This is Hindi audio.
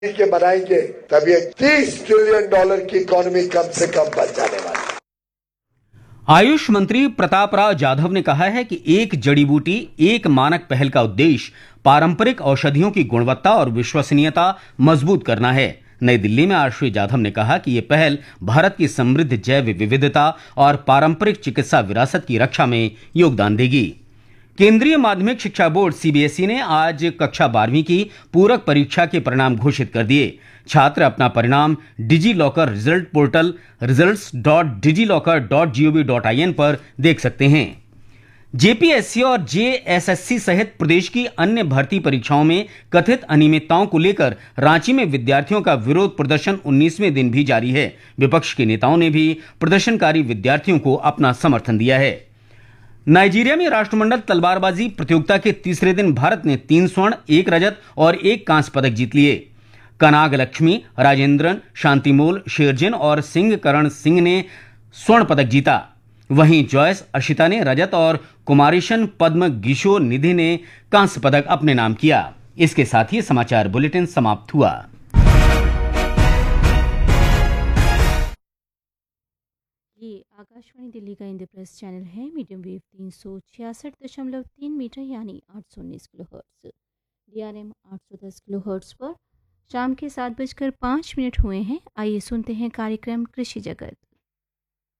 के बनाएंगे तब ये $30 ट्रिलियन की इकोनॉमी कम से कम बन जाने वाली है। आयुष मंत्री प्रताप राव जाधव ने कहा है कि एक जड़ी बूटी एक मानक पहल का उद्देश्य पारंपरिक औषधियों की गुणवत्ता और विश्वसनीयता मजबूत करना है। नई दिल्ली में आज श्री जाधव ने कहा कि यह पहल भारत की समृद्ध जैव विविधता और पारंपरिक चिकित्सा विरासत की रक्षा में योगदान देगी। केंद्रीय माध्यमिक शिक्षा बोर्ड सीबीएसई ने आज कक्षा 12वीं की पूरक परीक्षा के परिणाम घोषित कर दिए। छात्र अपना परिणाम digi locker result portal results.digiloccer.gov.in पर देख सकते हैं। जेपीएससी और जेएसएससी सहित प्रदेश की अन्य भर्ती परीक्षाओं में कथित अनियमितताओं को लेकर रांची में विद्यार्थियों का विरोध प्रदर्शन 19वें दिन भी जारी है। विपक्ष के नेताओं ने भी प्रदर्शनकारी विद्यार्थियों को अपना समर्थन दिया है। नाइजीरिया में राष्ट्रमंडल तलवारबाजी प्रतियोगिता के तीसरे दिन भारत ने 3 स्वर्ण, 1 रजत और 1 कांस्य पदक जीत लिए। कनाग लक्ष्मी, राजेंद्रन, शांतिमोल, शेरजिन और सिंह करण सिंह ने स्वर्ण पदक जीता। वहीं जॉयस अर्शिता ने रजत और कुमारीशन पद्म गिशो निधि ने कांस्य पदक अपने नाम किया। इसके साथ ही समाचार बुलेटिन समाप्त हुआ। ये आकाशवाणी दिल्ली का इंद्रप्रस्थ चैनल है। मीडियम वेव 366.3 मीटर यानी 819 किलोहर्ट्ज, डीआरएम 810 किलोहर्ट्ज पर शाम के 7:05 हुए हैं। आइए सुनते हैं कार्यक्रम कृषि जगत।